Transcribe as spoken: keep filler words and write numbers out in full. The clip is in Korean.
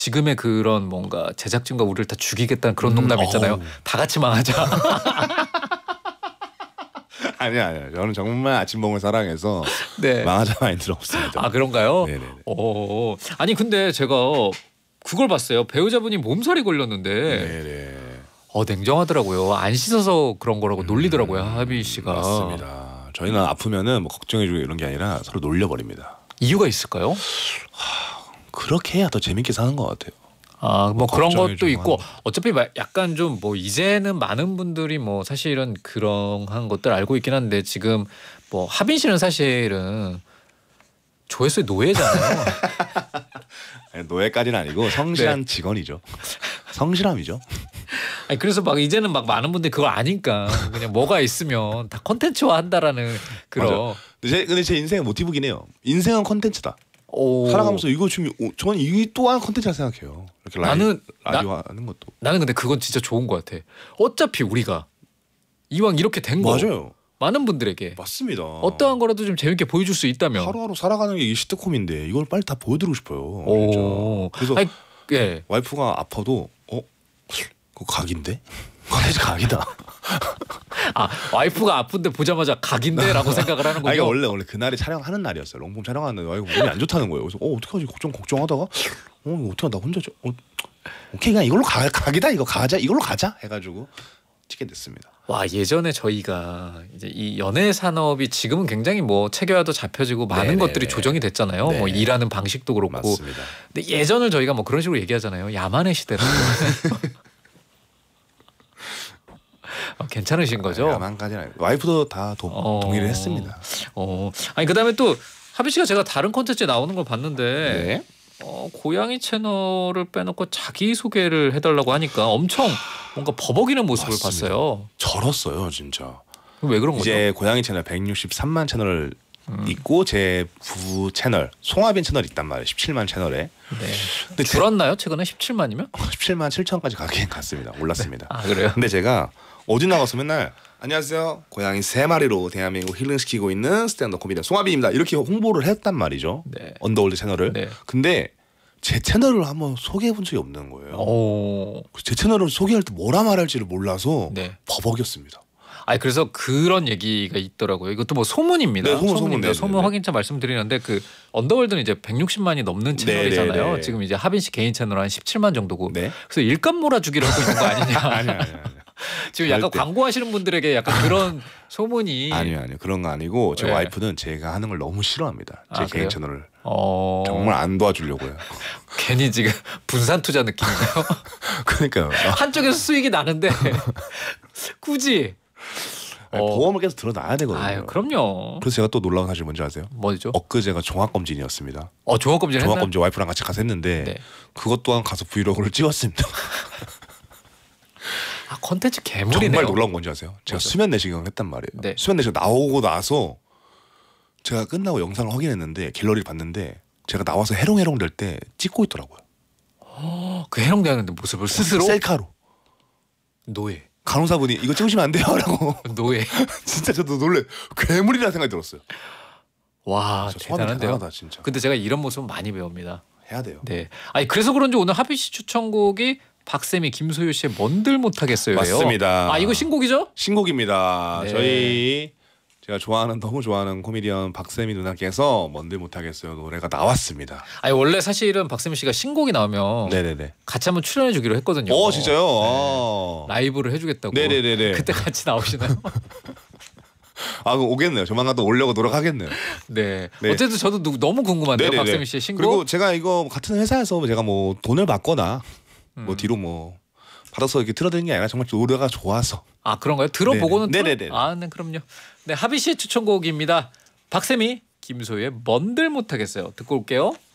지금의 그런 뭔가 제작진과 우리를 다 죽이겠다는 그런 농담 음, 있잖아요. 어우. 다 같이 망하자. 아니야, 아니야. 저는 정말 아침봉을 사랑해서 네. 망하자 마인드는 없습니다. 아 그런가요? 네네네. 오. 아니 근데 제가 그걸 봤어요. 배우자분이 몸살이 걸렸는데 네네. 어 냉정하더라고요. 안 씻어서 그런 거라고 놀리더라고요. 하빈 씨가. 맞습니다. 저희는 아프면은 뭐 걱정해주고 이런 게 아니라 서로 놀려버립니다. 이유가 있을까요? 그렇게 해야 더 재밌게 사는 것 같아요. 아, 뭐 그런 것도 걱정해주고 있고 하는 어차피 마- 약간 좀 뭐 이제는 많은 분들이 뭐 사실은 그런 한 것들 알고 있긴 한데 지금 뭐 하빈 씨는 사실은 조회수의 노예잖아요. 아니, 노예까지는 아니고 성실한 네. 직원이죠. 성실함이죠. 아니 그래서 막 이제는 막 많은 분들이 그걸 아니까 그냥 뭐가 있으면 다 컨텐츠화 한다라는 그런. 맞아요. 근데 제, 근데 제 인생의 모티브긴 해요. 인생은 컨텐츠다. 오. 살아가면서 이거 지금 오, 저는 이 또한 컨텐츠라 생각해요. 이렇게 라이, 나는- 라디오 하는 것도. 나는 근데 그건 진짜 좋은 것 같아. 어차피 우리가 이왕 이렇게 된 거 맞아요. 많은 분들에게 맞습니다. 어떠한 거라도 좀 재밌게 보여줄 수 있다면. 하루하루 살아가는 게 이 시트콤인데 이걸 빨리 다 보여드리고 싶어요. 오. 진짜. 그래서 아니, 예. 와이프가 아파도 어? 그거 각인데? 컨텐츠 각이다. 아 와이프가 아픈데 보자마자 각인데라고 생각을 하는군요. 아니, 원래 원래 그날이 촬영하는 날이었어요. 롱폼 촬영하는 와이프 몸이 안 좋다는 거예요. 그래서 어 어떡하지 걱정 걱정하다가 어 이거 어떡하 나 혼자 저, 어, 오케이 그냥 이걸로 가, 각이다 이거 가자 이걸로 가자 해가지고 찍게 됐습니다. 와 예전에 저희가 이제 이 연예 산업이 지금은 굉장히 뭐 체계화도 잡혀지고 많은 네네네. 것들이 조정이 됐잖아요. 네. 뭐 일하는 방식도 그렇고. 맞습니다. 근데 예전을 저희가 뭐 그런 식으로 얘기하잖아요. 야만의 시대라고. 어, 괜찮으신 거죠? 야만까지는 아니고 와이프도 다 도, 어. 동의를 했습니다. 어 아니 그다음에 또 하빈 씨가 제가 다른 콘텐츠에 나오는 걸 봤는데 네. 어, 고양이 채널을 빼놓고 자기 소개를 해달라고 하니까 엄청 뭔가 버벅이는 모습을 맞습니다. 봤어요. 절었어요 진짜. 왜 그런 거죠? 이제 고양이 채널 백육십삼만 채널 음. 있고 제 부 채널 송하빈 채널 있단 말이에요. 십칠만 채널에. 네. 근데 줄었나요? 최근에 십칠만이면? 십칠만 칠천까지 가긴 갔습니다. 올랐습니다. 아 그래요? 근데 제가 어디 나가서 맨날 안녕하세요. 고양이 세 마리로 대한민국 힐링시키고 있는 스탠드업 코미디언 송하빈입니다. 이렇게 홍보를 했단 말이죠. 네. 언더월드 채널을. 네. 근데 제 채널을 한번 소개해 본 적이 없는 거예요. 오. 제 채널을 소개할 때 뭐라 말할지를 몰라서 네. 버벅였습니다. 아니 그래서 그런 얘기가 있더라고요. 이것도 뭐 소문입니다. 네, 소문, 소문입니다. 소문, 소문 네, 네. 확인차 말씀드리는데 그 언더월드는 이제 백육십만이 넘는 네, 채널이잖아요. 네, 네. 지금 이제 하빈 씨 개인 채널 한 십칠만 정도고. 네. 그래서 일감 몰아주기를 하고 있는 거 아니냐. 아니요, 아니요, 아니요. 지금 약간 절대. 광고하시는 분들에게 약간 그런 소문이. 아니요, 아니요. 그런 거 아니고 제 네. 와이프는 제가 하는 걸 너무 싫어합니다. 제 아, 개인 그래요? 채널을 어. 정말 안 도와주려고요. 괜히 지금 분산 투자 느낌인가요? 그러니까요. 한쪽에서 수익이 나는데 굳이. 아니, 어. 보험을 계속 들어놔야 되거든요. 아유 그럼요. 그래서 제가 또 놀라운 사실 뭔지 아세요? 뭐죠? 엊그제가 종합검진이었습니다. 어 종합검진 했나요? 종합검진 와이프랑 같이 가서 했는데 네. 그것 또한 가서 브이로그를 찍었습니다. 아 컨텐츠 괴물이네요. 정말 놀라운 건지 아세요? 제가 뭐죠? 수면 내시경을 했단 말이에요. 네. 수면 내시경 나오고 나서 제가 끝나고 영상을 확인했는데 갤러리를 봤는데 제가 나와서 해롱해롱 될 때 찍고 있더라고요. 어, 그 해롱대하는데 모습을 스스로 셀카로. 노예. 간호사분이 이거 찍으시면 안 돼요 라고. 노예. 진짜 저도 놀래. 괴물이라는 생각이 들었어요. 와 진짜 소감이 대단한데요. 대단하다 진짜. 근데 제가 이런 모습 많이 배웁니다. 해야 돼요. 네. 아니 그래서 그런지 오늘 하빈 씨 추천곡이 박세미 김소유 씨의 뭔들 못하겠어요예요. 맞습니다. 아 이거 신곡이죠? 신곡입니다. 네. 저희 제가 좋아하는 너무 좋아하는 코미디언 박세미 누나께서 뭔들 못하겠어요 노래가 나왔습니다. 아니 원래 사실은 박세미 씨가 신곡이 나오면 네네네. 같이 한번 출연해 주기로 했거든요. 어 진짜요? 네. 어. 라이브를 해주겠다고. 네네네네. 그때 같이 나오시나요? 아 그럼 오겠네요. 조만간 또 오려고 노력하겠네요. 네. 네. 어쨌든 저도 누- 너무 궁금한데요. 네네네. 박세미 씨의 신곡. 그리고 제가 이거 같은 회사에서 제가 뭐 돈을 받거나 음. 뭐 뒤로 뭐 받아서 이렇게 틀어드리는 게 아니라 정말 노래가 좋아서. 아 그런가요? 들어보고는 네네. 틀어- 네네네. 아, 네 그럼요. 네 하빈 씨의 추천곡입니다. 박세미, 김소유의 뭔들 못하겠어요. 듣고 올게요.